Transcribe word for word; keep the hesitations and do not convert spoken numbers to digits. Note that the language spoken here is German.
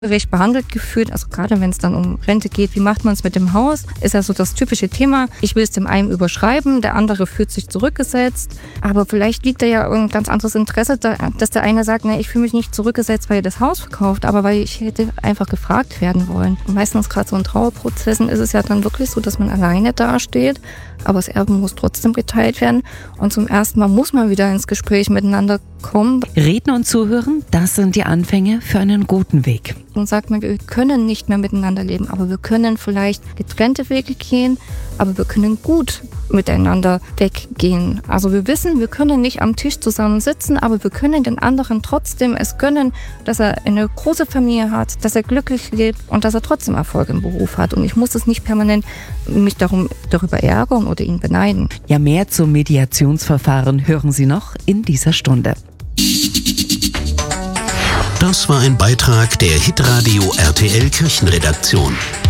Gerecht behandelt gefühlt, also gerade wenn es dann um Rente geht, wie macht man es mit dem Haus, ist ja so das typische Thema. Ich will es dem einen überschreiben, der andere fühlt sich zurückgesetzt, aber vielleicht liegt da ja irgendein ganz anderes Interesse, da, dass der eine sagt, ne, ich fühle mich nicht zurückgesetzt, weil ihr das Haus verkauft, aber weil ich hätte einfach gefragt werden wollen. Und meistens gerade so in Trauerprozessen ist es ja dann wirklich so, dass man alleine dasteht, aber das Erbe muss trotzdem geteilt werden und zum ersten Mal muss man wieder ins Gespräch miteinander kommen. Reden und zuhören, das sind die Anfänge für einen guten Weg. Und sagt man, wir können nicht mehr miteinander leben, aber wir können vielleicht getrennte Wege gehen, aber wir können gut miteinander weggehen. Also wir wissen, wir können nicht am Tisch zusammen sitzen, aber wir können den anderen trotzdem es gönnen, dass er eine große Familie hat, dass er glücklich lebt und dass er trotzdem Erfolg im Beruf hat. Und ich muss es nicht permanent mich darum, darüber ärgern oder ihn beneiden. Ja, mehr zum Mediationsverfahren hören Sie noch in dieser Stunde. Das war ein Beitrag der Hitradio R T L Kirchenredaktion.